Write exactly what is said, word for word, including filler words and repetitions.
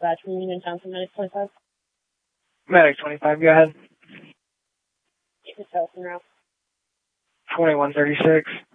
dispatch from Union Township, Medic twenty-five. Medic twenty-five, go ahead. Get the telephone route. twenty-one thirty-six.